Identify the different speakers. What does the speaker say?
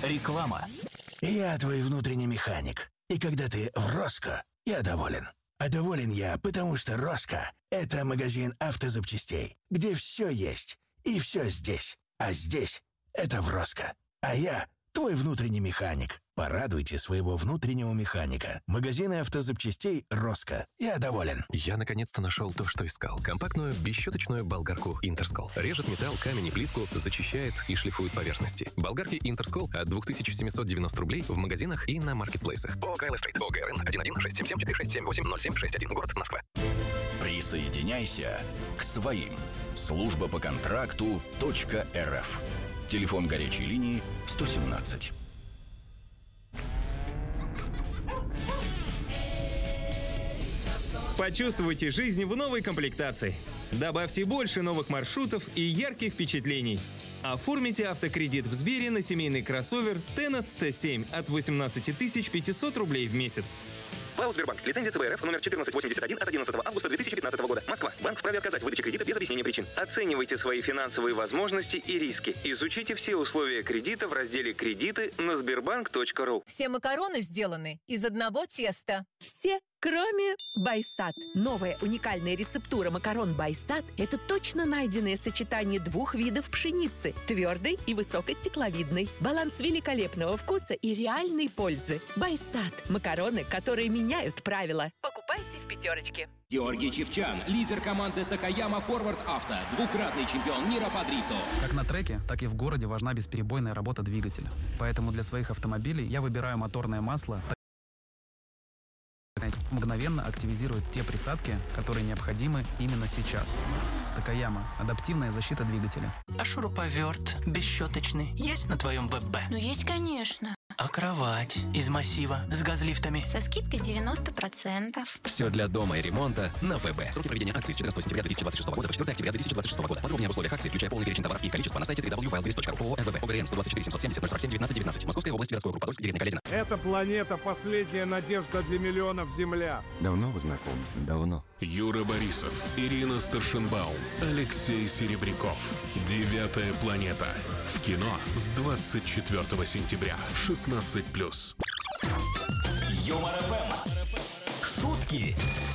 Speaker 1: Реклама.
Speaker 2: Я твой внутренний механик. И когда ты в Роско, я доволен. А доволен я, потому что Роско – это магазин автозапчастей, где все есть и все здесь. А здесь – это в Роско. А я твой внутренний механик. Порадуйте своего внутреннего механика. Магазины автозапчастей «Роско». Я доволен.
Speaker 3: Я наконец-то нашел то, что искал. Компактную, бесщеточную болгарку «Интерскол». Режет металл, камень и плитку, зачищает и шлифует поверхности. Болгарки «Интерскол» от 2790 рублей в магазинах и на маркетплейсах. ООО «Иллюстрейт», ОГРН 116774678, город Москва.
Speaker 1: Присоединяйся к своим. Служба по контракту .рф. Телефон горячей линии 117.
Speaker 4: Почувствуйте жизнь в новой комплектации. Добавьте больше новых маршрутов и ярких впечатлений. Оформите автокредит в Сбере на семейный кроссовер Tenat T7 от 18 500 рублей в месяц. ПАО «Сбербанк». Лицензия ЦБ РФ номер 1481 от 11 августа 2015 года. Москва. Банк вправе отказать в выдаче кредита без объяснения причин. Оценивайте свои финансовые возможности и риски. Изучите все условия кредита в разделе «Кредиты» на sberbank.ru.
Speaker 5: Все макароны сделаны из одного теста.
Speaker 6: Все, кроме Байсад. Новая уникальная рецептура макарон Байсад – это точно найденное сочетание двух видов пшеницы – твердой и высокостекловидной. Баланс великолепного вкуса и реальной пользы. Байсад – макароны, которые меняют правила. Покупайте в пятерочке.
Speaker 7: Георгий Чевчан, лидер команды Такаяма Форвард Авто, двукратный чемпион мира по дрифту.
Speaker 8: Как на треке, так и в городе важна бесперебойная работа двигателя. Поэтому для своих автомобилей я выбираю моторное масло, мгновенно активизирует те присадки, которые необходимы именно сейчас. Такаяма – адаптивная защита двигателя.
Speaker 9: А шуруповерт бесщеточный есть на твоем ВБ?
Speaker 10: Ну, есть, конечно.
Speaker 9: А кровать из массива с газлифтами?
Speaker 10: Со скидкой 90%.
Speaker 3: Все для дома и ремонта на ВБ. Сроки проведения акции с 14 сентября 2026 года по 4 октября 2026 года. Подробнее об условиях акции, включая полный перечень товаров и их количество, на сайте www.wildberries.ru. ООО «МВБ». ОГРН 124 770 047 19 19. Московская область, городской округ, Подольск, деревня Каледина.
Speaker 11: Эта планета – последняя надежда для миллионов Земля.
Speaker 12: Давно вы знакомы? Давно.
Speaker 13: Юра Борисов, Ирина Старшенбаум, Алексей Серебряков. «Девятая планета». В кино с 24 сентября. 16+.
Speaker 1: Юмор ФМ. Шутки